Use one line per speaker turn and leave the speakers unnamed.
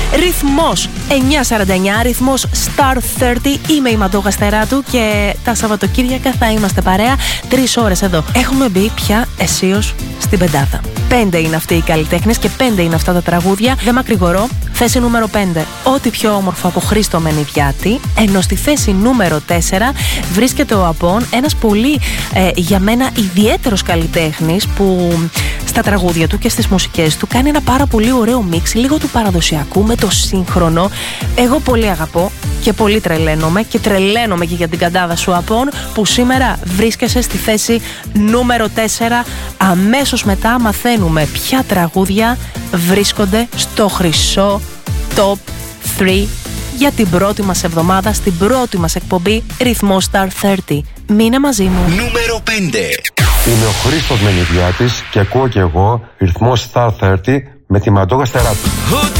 Ρυθμός 949, ρυθμός Star 30. Είμαι η Μαντόγα Στεράτου και τα Σαββατοκύριακα θα είμαστε παρέα 3 ώρες εδώ. Έχουμε μπει πια αισίως στην πεντάδα. 5 είναι αυτοί οι καλλιτέχνες και 5 είναι αυτά τα τραγούδια. Δεν μακρηγορώ. Θέση νούμερο 5, Ό,τι πιο όμορφο από Χρήστο Μενιδιάτη. Ενώ στη θέση νούμερο 4 βρίσκεται ο Απών, ένας πολύ για μένα ιδιαίτερος καλλιτέχνης που στα τραγούδια του και στις μουσικές του κάνει ένα πάρα πολύ ωραίο μίξ, λίγο του παραδοσιακού με το σύγχρονο. Εγώ πολύ αγαπώ και πολύ τρελαίνομαι και τρελαίνομαι και για την καντάδα σου, Απών, που σήμερα βρίσκεσαι στη θέση νούμερο 4. Αμέσως μετά μαθαίνουμε ποια τραγούδια βρίσκονται στο χρυσό Top 3 για την πρώτη μας εβδομάδα, στην πρώτη μας εκπομπή Ρυθμό Star 30. Μείνε μαζί μου.
Νούμερο 5.
Είμαι ο Χρήστος Μενιδιάτης και ακούω και εγώ Ρυθμό Star 30 με τη Μαντόγα Στεράτου.